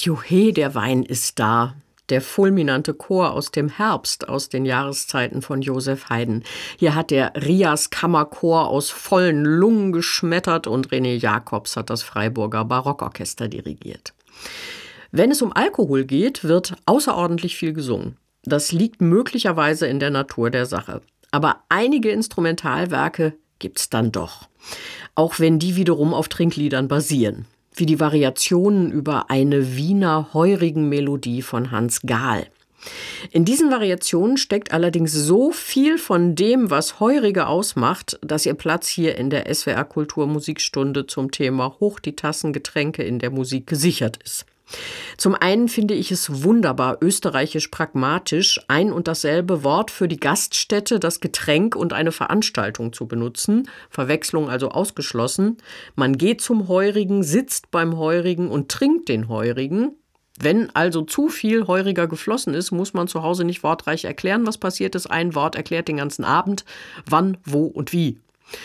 Juhe, der Wein ist da. Der fulminante Chor aus dem Herbst aus den Jahreszeiten von Joseph Haydn. Hier hat der Rias Kammerchor aus vollen Lungen geschmettert und René Jacobs hat das Freiburger Barockorchester dirigiert. Wenn es um Alkohol geht, wird außerordentlich viel gesungen. Das liegt möglicherweise in der Natur der Sache. Aber einige Instrumentalwerke gibt's dann doch. Auch wenn die wiederum auf Trinkliedern basieren. Wie die Variationen über eine Wiener Heurigen-Melodie von Hans Gahl. In diesen Variationen steckt allerdings so viel von dem, was Heurige ausmacht, dass ihr Platz hier in der SWR Kulturmusikstunde zum Thema Hoch die Tassen Getränke in der Musik gesichert ist. Zum einen finde ich es wunderbar österreichisch pragmatisch, ein und dasselbe Wort für die Gaststätte, das Getränk und eine Veranstaltung zu benutzen, Verwechslung also ausgeschlossen. Man geht zum Heurigen, sitzt beim Heurigen und trinkt den Heurigen. Wenn also zu viel Heuriger geflossen ist, muss man zu Hause nicht wortreich erklären, was passiert ist. Ein Wort erklärt den ganzen Abend, wann, wo und wie.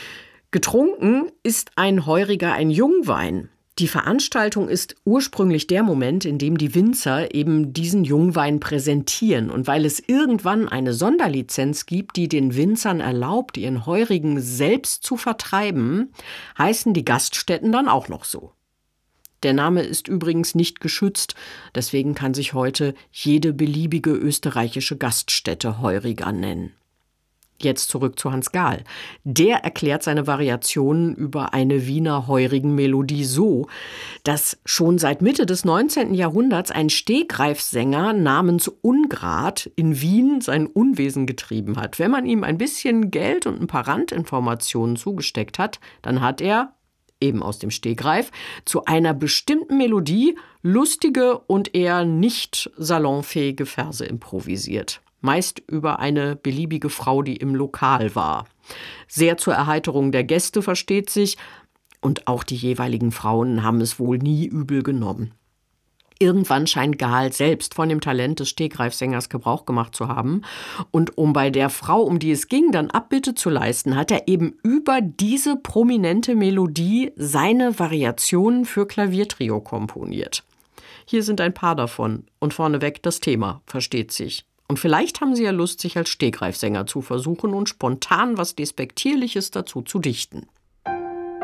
Getrunken ist ein Heuriger ein Jungwein. Die Veranstaltung ist ursprünglich der Moment, in dem die Winzer eben diesen Jungwein präsentieren. Und weil es irgendwann eine Sonderlizenz gibt, die den Winzern erlaubt, ihren Heurigen selbst zu vertreiben, heißen die Gaststätten dann auch noch so. Der Name ist übrigens nicht geschützt, deswegen kann sich heute jede beliebige österreichische Gaststätte Heuriger nennen. Jetzt zurück zu Hans Gahl. Der erklärt seine Variationen über eine Wiener Heurigen-Melodie so, dass schon seit Mitte des 19. Jahrhunderts ein Stegreifsänger namens Ungrad in Wien sein Unwesen getrieben hat. Wenn man ihm ein bisschen Geld und ein paar Randinformationen zugesteckt hat, dann hat er, eben aus dem Stegreif, zu einer bestimmten Melodie lustige und eher nicht salonfähige Verse improvisiert. Meist über eine beliebige Frau, die im Lokal war. Sehr zur Erheiterung der Gäste, versteht sich, und auch die jeweiligen Frauen haben es wohl nie übel genommen. Irgendwann scheint Gahl selbst von dem Talent des Stegreifsängers Gebrauch gemacht zu haben. Und um bei der Frau, um die es ging, dann Abbitte zu leisten, hat er eben über diese prominente Melodie seine Variationen für Klaviertrio komponiert. Hier sind ein paar davon und vorneweg das Thema, versteht sich. Und vielleicht haben Sie ja Lust, sich als Stegreifsänger zu versuchen und spontan was Despektierliches dazu zu dichten.